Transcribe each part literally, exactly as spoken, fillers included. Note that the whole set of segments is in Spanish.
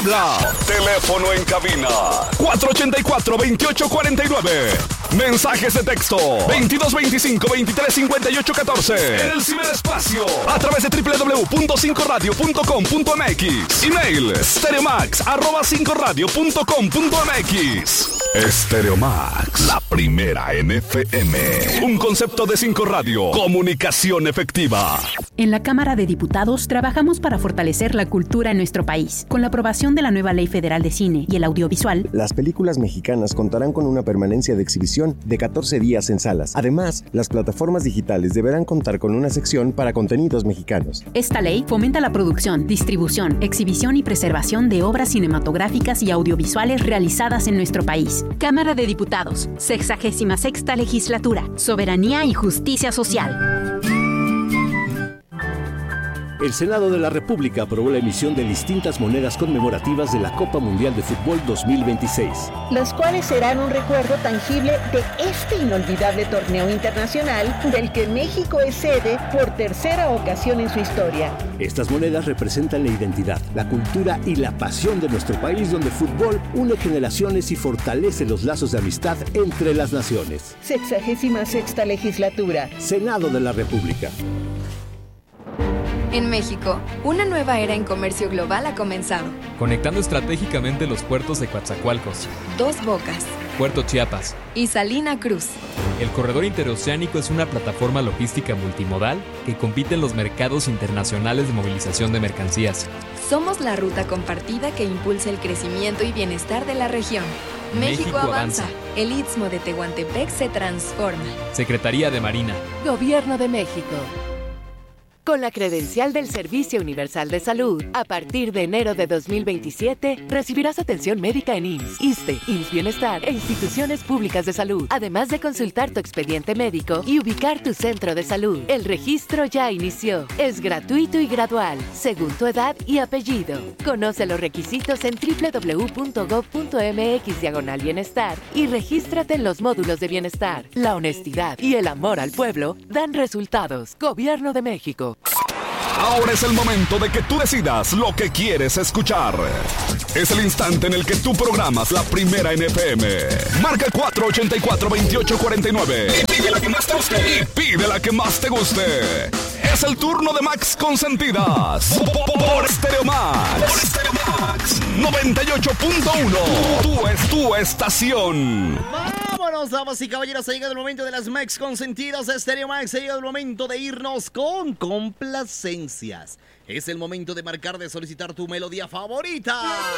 La teléfono en cabina cuatro ochenta y cuatro, veintiocho cuarenta y nueve. Mensajes de texto veintidós veinticinco, veintitrés cincuenta y ocho catorce. En el ciberespacio a través de doble u doble u doble u punto cinco radio punto com punto m x. Email stereomax arroba cinco radio punto com punto m x. Stereomax, la primera en F M. Un concepto de Cinco Radio. Comunicación efectiva. En la Cámara de Diputados trabajamos para fortalecer la cultura en nuestro país. Con la aprobación de la nueva Ley Federal de Cine y el Audiovisual, las películas mexicanas contarán con una permanencia de exhibición de catorce días en salas. Además, las plataformas digitales deberán contar con una sección para contenidos mexicanos. Esta ley fomenta la producción, distribución, exhibición y preservación de obras cinematográficas y audiovisuales realizadas en nuestro país. Cámara de Diputados, sexagésima sexta legislatura, soberanía y justicia social. El Senado de la República aprobó la emisión de distintas monedas conmemorativas de la Copa Mundial de Fútbol dos mil veintiséis. Las cuales serán un recuerdo tangible de este inolvidable torneo internacional del que México es sede por tercera ocasión en su historia. Estas monedas representan la identidad, la cultura y la pasión de nuestro país, donde el fútbol une generaciones y fortalece los lazos de amistad entre las naciones. Sexagésima sexta legislatura. Senado de la República. En México, una nueva era en comercio global ha comenzado. Conectando estratégicamente los puertos de Coatzacoalcos, Dos Bocas, Puerto Chiapas y Salina Cruz. El corredor interoceánico es una plataforma logística multimodal que compite en los mercados internacionales de movilización de mercancías. Somos la ruta compartida que impulsa el crecimiento y bienestar de la región. México, México avanza. avanza. El Istmo de Tehuantepec se transforma. Secretaría de Marina. Gobierno de México. Con la credencial del Servicio Universal de Salud, a partir de enero de dos mil veintisiete, recibirás atención médica en I M S S, ISSSTE, I M S S Bienestar e instituciones públicas de salud, además de consultar tu expediente médico y ubicar tu centro de salud. El registro ya inició. Es gratuito y gradual, según tu edad y apellido. Conoce los requisitos en doble u doble u doble u punto gob punto m x diagonal bienestar y regístrate en los módulos de bienestar. La honestidad y el amor al pueblo dan resultados. Gobierno de México. Ahora es el momento de que tú decidas lo que quieres escuchar. Es el instante en el que tú programas la primera en F M. Marca el cuatro ochenta y cuatro, veintiocho cuarenta y nueve y pide la que más te guste. Y pide la que más te guste. Es el turno de Max Consentidas. Por Stereomax. Por Stereomax. noventa y ocho punto uno. Tú es tu estación. Vámonos, damas y caballeros, ha llegado el momento de las Max Consentidas de Stereomax. Ha llegado el momento de irnos con complacencias. Es el momento de marcar, de solicitar tu melodía favorita.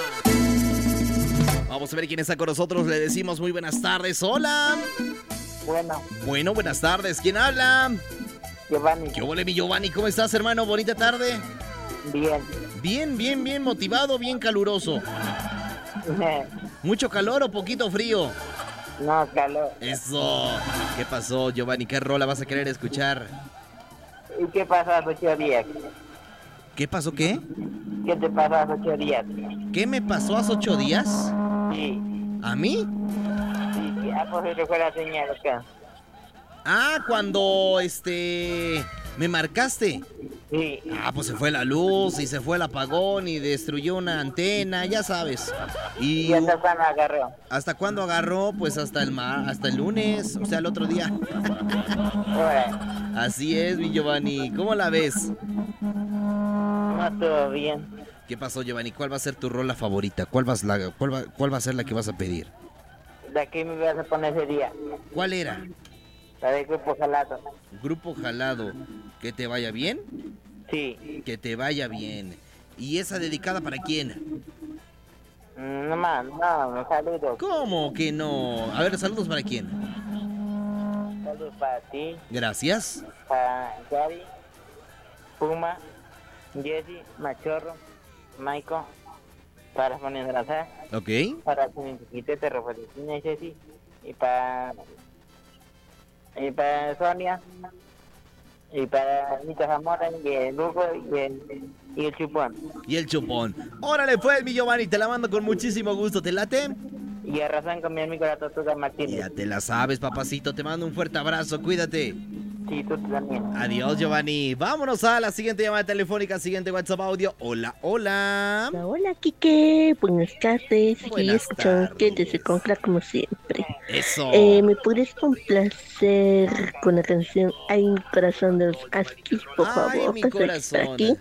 Vamos a ver quién está con nosotros. Le decimos muy buenas tardes. Hola. Bueno. Bueno, buenas tardes. ¿Quién habla? Giovanni. ¿Qué ole, mi Giovanni? ¿Cómo estás, hermano? Bonita tarde. Bien. Bien, bien, bien motivado, bien caluroso. ¿Mucho calor o poquito frío? No, calor. Eso. ¿Qué pasó, Giovanni? ¿Qué rola vas a querer escuchar? ¿Y qué pasó hace ocho días? ¿Qué pasó qué? ¿Qué te pasó hace ocho días? ¿Qué me pasó hace ocho días? Sí. ¿A mí? Sí, sí. Ah, pues se fue la señal acá. Ah, cuando, este... ¿me marcaste? Sí. Ah, pues se fue la luz y se fue el apagón y destruyó una antena, ya sabes. Y, ¿Y hasta cuándo agarró? ¿Hasta cuándo agarró? Pues hasta el mar, hasta el lunes, o sea, el otro día. Bueno. Así es, mi Giovanni. ¿Cómo la ves? No, todo bien. ¿Qué pasó, Giovanni? ¿Cuál va a ser tu rola favorita? ¿Cuál, vas la, cuál, va, ¿Cuál va a ser la que vas a pedir? ¿De qué me vas a poner ese día? ¿Cuál era? La de Grupo Jalado. Grupo Jalado. ¿Que te vaya bien? Sí. Que te vaya bien. ¿Y esa dedicada para quién? No más, no, saludos. ¿Cómo que no? A ver, saludos para quién. Saludos para ti. Gracias. Para Gary, Puma, Jesse, Machorro, Maiko, para Juan Salazar. Ok. Para Chiquitete, Rafaelina y Ceci. Y para... Y para Sonia. Y para Nito Zamora y el Lugo y el, y el Chupón. Y el Chupón. Órale pues, mi Giovanni, te la mando con muchísimo gusto. ¿Te late? Y a razón con mi amigo la Tortuga Martínez. Ya te la sabes, papacito. Te mando un fuerte abrazo. Cuídate. Sí, tú también. Adiós, Giovanni. Vámonos a la siguiente llamada telefónica, siguiente WhatsApp audio. Hola, hola. Hola, hola, Quique. Buenas tardes. Buenas y escuchando que desde Concla como siempre. Eso. Eh, ¿Me podrías complacer con la canción Ay, mi corazón de los Askis, por Ay, favor? mi Pues, corazón. para aquí.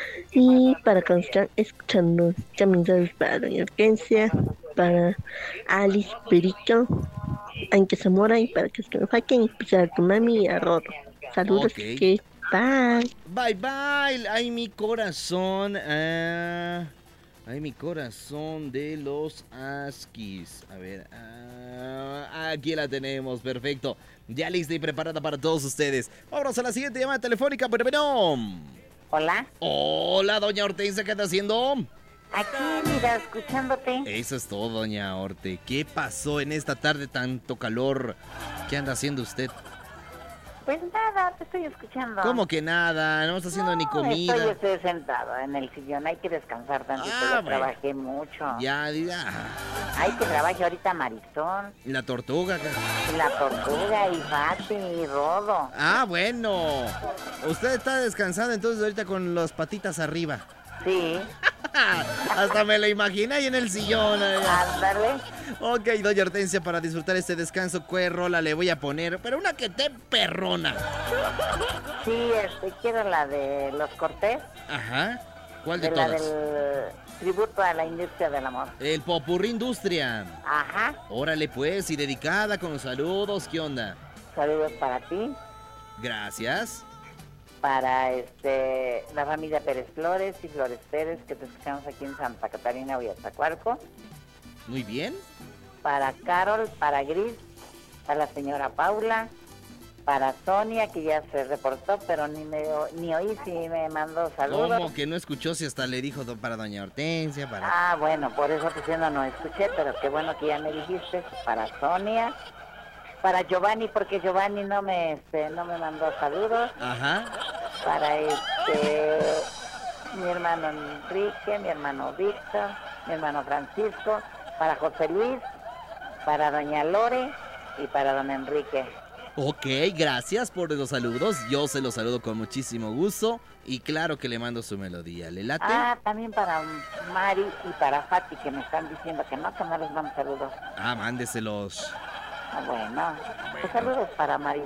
Y para cuando están escuchando, también saludos para Doña Hortensia, para Alice Perito, Anke Zamora y para que se me falten, especial a tu mami y a Rodo. Saludos, Ok. que bye. Bye, bye. Ay, mi corazón. ah, ay, mi corazón de los Askis. A ver. ah, aquí la tenemos. Perfecto. Ya lista y preparada para todos ustedes. Vámonos a la siguiente llamada telefónica. Pero, pero. Hola. Hola, doña Hortensia. ¿Qué está haciendo? Aquí, mira, escuchándote. Eso es todo, doña Horte. ¿Qué pasó en esta tarde? Tanto calor. ¿Qué anda haciendo usted? Pues nada, te estoy escuchando. ¿Cómo que nada? No está haciendo ni comida. Estoy, estoy sentado en el sillón, hay que descansar tantito, Ah, yo bueno. trabajé mucho. Ya, ya. Hay que trabajar ahorita Marisol, La tortuga. y la tortuga, y Fati, y Rodo. Ah, bueno. Usted está descansando entonces ahorita con las patitas arriba. Sí. Hasta me lo imaginé ahí en el sillón. Ándale. Ok, doña Hortensia, para disfrutar este descanso, ¿qué rola le voy a poner? Pero una que te perrona. Sí, este, quiero la de los Cortés. Ajá. ¿Cuál de, de la todas? del tributo a la industria del amor. El Popurrí Industria. Ajá. Órale pues, y dedicada con los saludos, ¿qué onda? Saludos para ti, Gracias. para este la familia Pérez Flores y Flores Pérez, que te escuchamos aquí en Santa Catarina, Huizacualco. Muy bien. Para Carol, para Gris, para la señora Paula, para Sonia, que ya se reportó, pero ni me ni oí si me mandó saludos. ¿Cómo que no escuchó si hasta le dijo do- para doña Hortensia, para... Ah, bueno, por eso diciendo no escuché, pero qué bueno que ya me dijiste. Para Sonia, para Giovanni, porque Giovanni no me este, no me mandó saludos. Ajá. Para este mi hermano Enrique, mi hermano Víctor, mi hermano Francisco, para José Luis, para doña Lore y para don Enrique. Ok, gracias por los saludos. Yo se los saludo con muchísimo gusto. Y claro que le mando su melodía. ¿Le late? Ah, también para Mari y para Fati, que me están diciendo que no, que no les mando saludos. Ah, mándeselos. Ah, bueno, pues saludos para Mari